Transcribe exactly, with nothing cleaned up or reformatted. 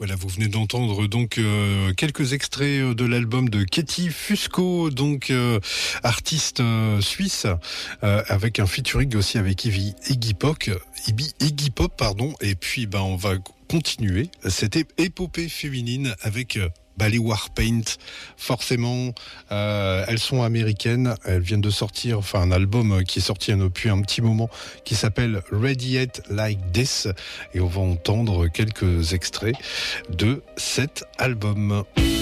Voilà, vous venez d'entendre donc euh, quelques extraits de l'album de Katie Fusco, donc euh, artiste euh, suisse, euh, avec un featuring aussi avec Iggy, Iggy Pop, Iggy, Iggy Pop, pardon. Et puis, ben, on va continuer cette épopée féminine avec euh, bah, les Warpaint. Forcément, euh, elles sont américaines. Elles viennent de sortir, enfin, un album qui est sorti depuis un petit moment, qui s'appelle Radiate Like This. Et on va entendre quelques extraits de cet album.